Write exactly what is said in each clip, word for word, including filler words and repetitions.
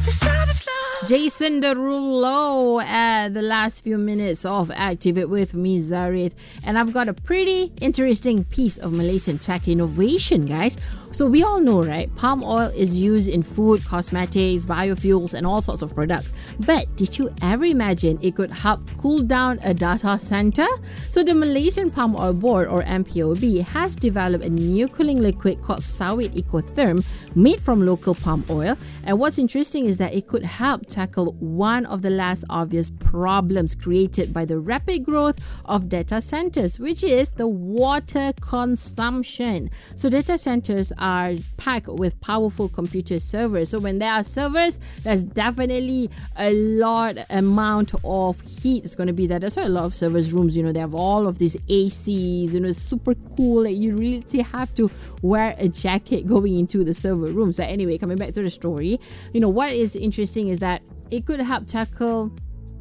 Jason Derulo at the last few minutes of Activate with me, Zarith. And I've got a pretty interesting piece of Malaysian tech innovation, guys. So we all know, right? Palm oil is used in food, cosmetics, biofuels, and all sorts of products. But did you ever imagine it could help cool down a data center? So the Malaysian Palm Oil Board, or M P O B, has developed a new cooling liquid called Sawit Ecotherm made from local palm oil. And what's interesting is that it could help tackle one of the less obvious problems created by the rapid growth of data centers, which is the water consumption. So data centers are packed with powerful computer servers. So when there are servers, there's definitely a lot amount of heat is going to be there. That's why a lot of servers rooms, you know, they have all of these A Cs, you know, it's super cool. Like you really have to wear a jacket going into the server rooms. But anyway, coming back to the story, you know, what is interesting is that it could help tackle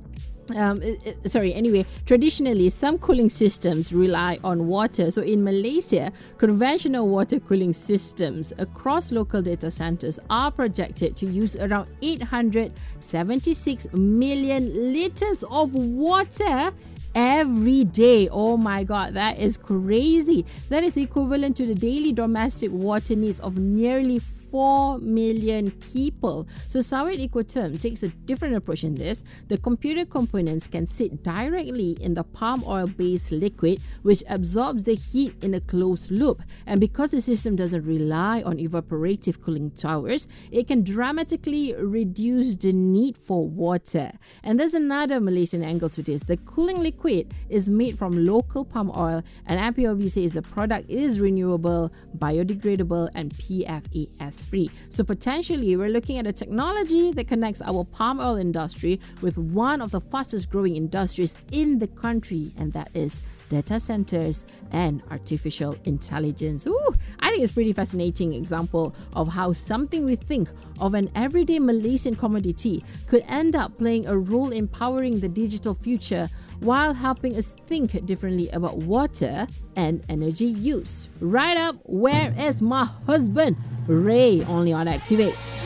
Um, sorry, anyway, traditionally, some cooling systems rely on water. So in Malaysia, conventional water cooling systems across local data centers are projected to use around eight hundred seventy-six million liters of water every day. Oh my god, that is crazy. That is equivalent to the daily domestic water needs of nearly four million people. So Sawit Ecotherm takes a different approach in this. The computer components can sit directly in the palm oil based liquid, which absorbs the heat in a closed loop. And because the system doesn't rely on evaporative cooling towers, it can dramatically reduce the need for water. And there's another Malaysian angle to this. The cooling liquid is made from local palm oil, and M P O B says the product is renewable, biodegradable, and P F A S free. So potentially we're looking at a technology that connects our palm oil industry with one of the fastest growing industries in the country, and that is data centers and artificial intelligence. Ooh, I think it's a pretty fascinating example of how something we think of an everyday Malaysian commodity could end up playing a role in powering the digital future while helping us think differently about water and energy use. Right up, where is my husband? Ray, only on Activate.